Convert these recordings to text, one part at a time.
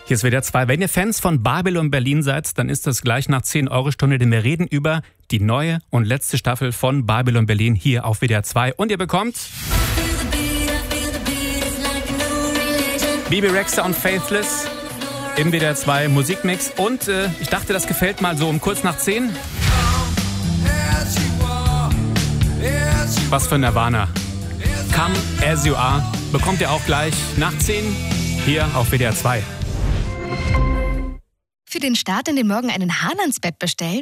Hier ist WDR 2. Wenn ihr Fans von Babylon Berlin seid, dann ist das gleich nach 10 € Stunde, denn wir reden über die neue und letzte Staffel von Babylon Berlin hier auf WDR 2. Und ihr bekommt Bebe Rexha und Faithless im WDR 2 Musikmix. Und ich dachte, das gefällt mal so um kurz nach 10. Was für Nirvana. Come As You Are bekommt ihr auch gleich nach 10 hier auf WDR 2. Für den Start in den Morgen einen Hahn ans Bett bestellen?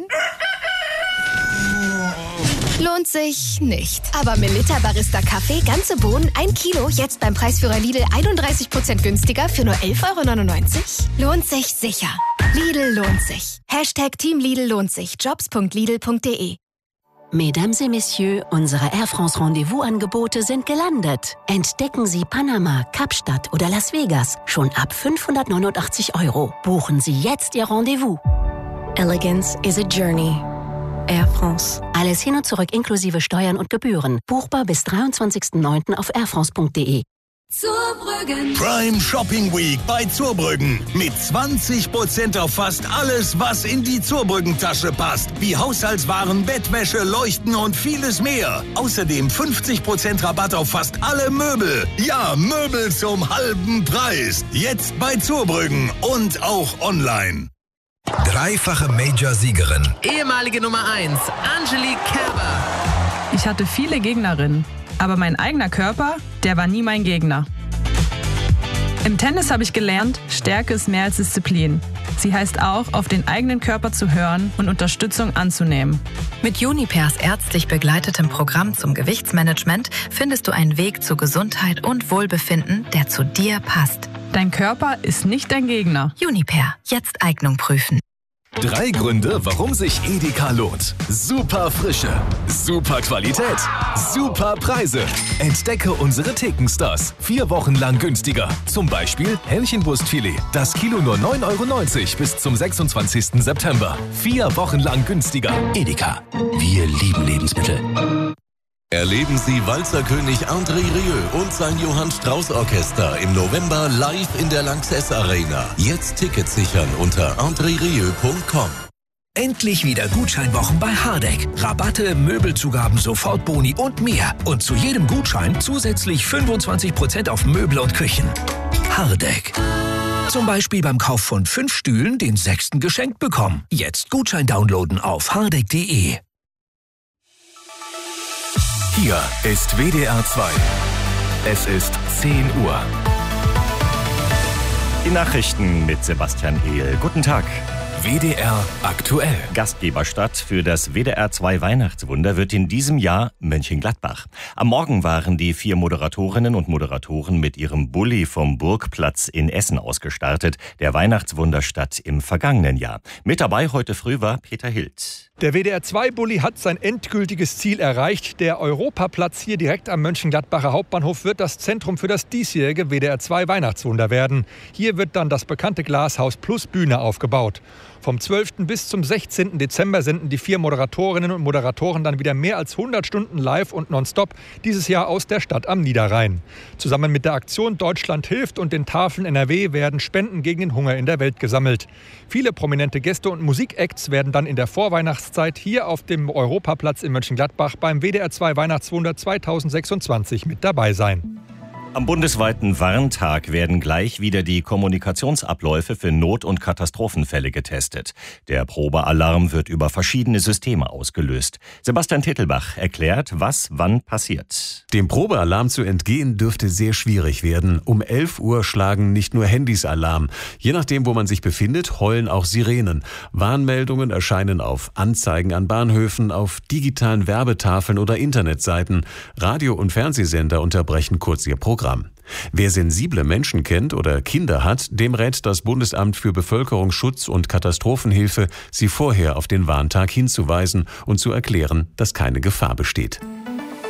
Lohnt sich nicht. Aber Melitta Barista Kaffee, ganze Bohnen, 1 Kilo, jetzt beim Preisführer Lidl 31% günstiger für nur 11,99 €? Lohnt sich sicher. Lidl lohnt sich. #Team Lidl lohnt sich. Jobs.lidl.de. Mesdames et Messieurs, unsere Air France Rendezvous-Angebote sind gelandet. Entdecken Sie Panama, Kapstadt oder Las Vegas schon ab 589 €. Buchen Sie jetzt Ihr Rendezvous. Elegance is a journey. Air France. Alles hin und zurück inklusive Steuern und Gebühren. Buchbar bis 23.09. auf airfrance.de. Zurbrüggen. Prime Shopping Week bei Zurbrüggen. Mit 20% auf fast alles, was in die Zurbrüggen-Tasche passt. Wie Haushaltswaren, Bettwäsche, Leuchten und vieles mehr. Außerdem 50% Rabatt auf fast alle Möbel. Ja, Möbel zum halben Preis. Jetzt bei Zurbrüggen und auch online. Dreifache Major-Siegerin. Ehemalige Nummer 1, Angelique Kerber. Ich hatte viele Gegnerinnen, aber mein eigener Körper, der war nie mein Gegner. Im Tennis habe ich gelernt, Stärke ist mehr als Disziplin. Sie heißt auch, auf den eigenen Körper zu hören und Unterstützung anzunehmen. Mit Junipers ärztlich begleitetem Programm zum Gewichtsmanagement findest du einen Weg zu Gesundheit und Wohlbefinden, der zu dir passt. Dein Körper ist nicht dein Gegner. Juniper, jetzt Eignung prüfen. 3 Gründe, warum sich Edeka lohnt. Super Frische, super Qualität, super Preise. Entdecke unsere Thekenstars. 4 Wochen lang günstiger. Zum Beispiel Hähnchenbrustfilet. Das Kilo nur 9,90 € bis zum 26. September. 4 Wochen lang günstiger. Edeka. Wir lieben Lebensmittel. Erleben Sie Walzerkönig André Rieu und sein Johann Strauß Orchester im November live in der Lanxess Arena. Jetzt Tickets sichern unter andrerieu.com. Endlich wieder Gutscheinwochen bei Hardegg. Rabatte, Möbelzugaben, Sofortboni und mehr. Und zu jedem Gutschein zusätzlich 25% auf Möbel und Küchen. Hardegg. Zum Beispiel beim Kauf von 5 Stühlen den 6. geschenkt bekommen. Jetzt Gutschein downloaden auf hardegg.de. Hier ist WDR 2. Es ist 10 Uhr. Die Nachrichten mit Sebastian Ehl. Guten Tag. WDR aktuell. Gastgeberstadt für das WDR 2 Weihnachtswunder wird in diesem Jahr Mönchengladbach. Am Morgen waren die 4 Moderatorinnen und Moderatoren mit ihrem Bulli vom Burgplatz in Essen ausgestartet, der Weihnachtswunderstadt im vergangenen Jahr. Mit dabei heute früh war Peter Hild. Der WDR 2 Bulli hat sein endgültiges Ziel erreicht. Der Europaplatz hier direkt am Mönchengladbacher Hauptbahnhof wird das Zentrum für das diesjährige WDR 2 Weihnachtswunder werden. Hier wird dann das bekannte Glashaus plus Bühne aufgebaut. Vom 12. bis zum 16. Dezember senden die 4 Moderatorinnen und Moderatoren dann wieder mehr als 100 Stunden live und nonstop, dieses Jahr aus der Stadt am Niederrhein. Zusammen mit der Aktion Deutschland hilft und den Tafeln NRW werden Spenden gegen den Hunger in der Welt gesammelt. Viele prominente Gäste und Musikacts werden dann in der Vorweihnachtszeit hier auf dem Europaplatz in Mönchengladbach beim WDR 2 Weihnachtswunder 2026 mit dabei sein. Am bundesweiten Warntag werden gleich wieder die Kommunikationsabläufe für Not- und Katastrophenfälle getestet. Der Probealarm wird über verschiedene Systeme ausgelöst. Sebastian Tittelbach erklärt, was wann passiert. Dem Probealarm zu entgehen dürfte sehr schwierig werden. Um 11 Uhr schlagen nicht nur Handys Alarm. Je nachdem, wo man sich befindet, heulen auch Sirenen. Warnmeldungen erscheinen auf Anzeigen an Bahnhöfen, auf digitalen Werbetafeln oder Internetseiten. Radio- und Fernsehsender unterbrechen kurz ihr Programm. Wer sensible Menschen kennt oder Kinder hat, dem rät das Bundesamt für Bevölkerungsschutz und Katastrophenhilfe, sie vorher auf den Warntag hinzuweisen und zu erklären, dass keine Gefahr besteht.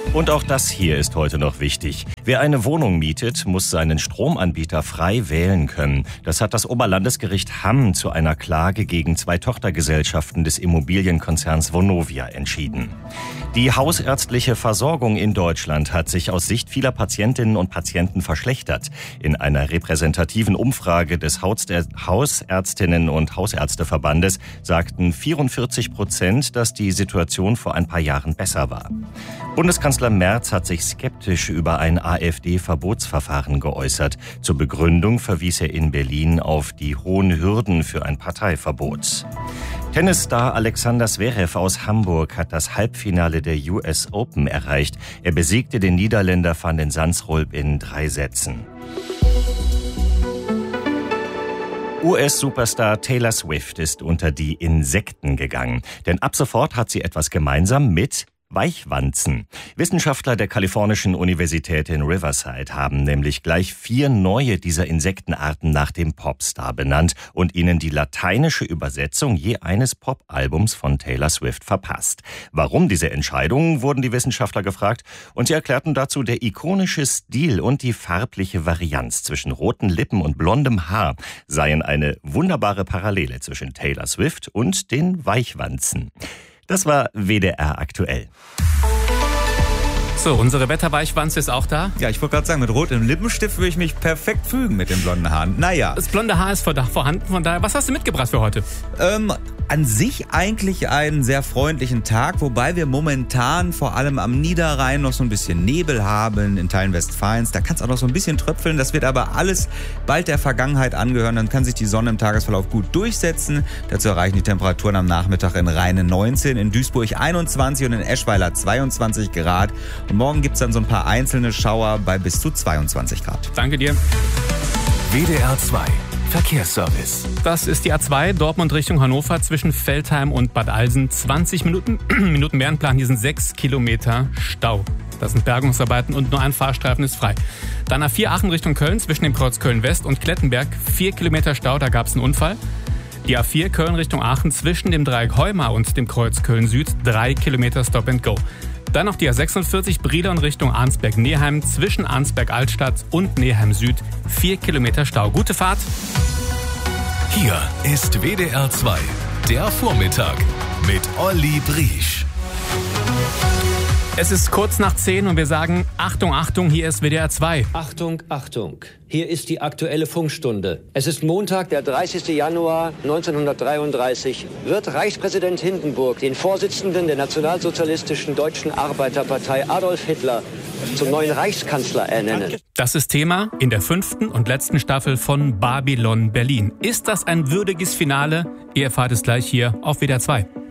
Und auch das hier ist heute noch wichtig. Wer eine Wohnung mietet, muss seinen Stromanbieter frei wählen können. Das hat das Oberlandesgericht Hamm zu einer Klage gegen 2 Tochtergesellschaften des Immobilienkonzerns Vonovia entschieden. Die hausärztliche Versorgung in Deutschland hat sich aus Sicht vieler Patientinnen und Patienten verschlechtert. In einer repräsentativen Umfrage des Hausärztinnen und Hausärzteverbandes sagten 44%, dass die Situation vor ein paar Jahren besser war. Bundeskanzler Merz hat sich skeptisch über ein AfD-Verbotsverfahren geäußert. Zur Begründung verwies er in Berlin auf die hohen Hürden für ein Parteiverbot. Tennisstar Alexander Zverev aus Hamburg hat das Halbfinale der US Open erreicht. Er besiegte den Niederländer Van den Zandschulp in 3 Sätzen. US-Superstar Taylor Swift ist unter die Insekten gegangen. Denn ab sofort hat sie etwas gemeinsam mit Weichwanzen. Wissenschaftler der kalifornischen Universität in Riverside haben nämlich gleich 4 neue dieser Insektenarten nach dem Popstar benannt und ihnen die lateinische Übersetzung je eines Popalbums von Taylor Swift verpasst. Warum diese Entscheidung, wurden die Wissenschaftler gefragt, und sie erklärten dazu, der ikonische Stil und die farbliche Varianz zwischen roten Lippen und blondem Haar seien eine wunderbare Parallele zwischen Taylor Swift und den Weichwanzen. Das war WDR aktuell. So, unsere Wetterweichwanze ist auch da. Ja, ich wollte gerade sagen, mit rotem Lippenstift würde ich mich perfekt fügen mit den blonden Haaren. Naja. Das blonde Haar ist vorhanden, von daher. Was hast du mitgebracht für heute? An sich eigentlich einen sehr freundlichen Tag, wobei wir momentan vor allem am Niederrhein noch so ein bisschen Nebel haben, in Teilen Westfalens. Da kann es auch noch so ein bisschen tröpfeln. Das wird aber alles bald der Vergangenheit angehören. Dann kann sich die Sonne im Tagesverlauf gut durchsetzen. Dazu erreichen die Temperaturen am Nachmittag in Rheine 19, in Duisburg 21 und in Eschweiler 22 Grad. Und morgen gibt es dann so ein paar einzelne Schauer bei bis zu 22 Grad. Danke dir. WDR 2 Verkehrsservice. Das ist die A2 Dortmund Richtung Hannover zwischen Veltheim und Bad Alsen. 20 Minuten mehr in Plan. Hier sind 6 Kilometer Stau. Das sind Bergungsarbeiten und nur ein Fahrstreifen ist frei. Dann A4 Aachen Richtung Köln zwischen dem Kreuz Köln-West und Klettenberg. 4 Kilometer Stau, da gab es einen Unfall. Die A4 Köln Richtung Aachen zwischen dem Dreieck Heuma und dem Kreuz Köln-Süd. 3 Kilometer Stop and Go. Dann noch die A46 Brilon Richtung Arnsberg-Neheim zwischen Arnsberg-Altstadt und Neheim-Süd. 4 Kilometer Stau. Gute Fahrt. Hier ist WDR 2, der Vormittag mit Olli Briesch. Es ist kurz nach 10 und wir sagen, Achtung, Achtung, hier ist WDR 2. Achtung, Achtung, hier ist die Aktuelle Funkstunde. Es ist Montag, der 30. Januar 1933. Wird Reichspräsident Hindenburg den Vorsitzenden der Nationalsozialistischen Deutschen Arbeiterpartei Adolf Hitler zum neuen Reichskanzler ernennen. Das ist Thema in der 5. und letzten Staffel von Babylon Berlin. Ist das ein würdiges Finale? Ihr erfahrt es gleich hier auf WDR 2.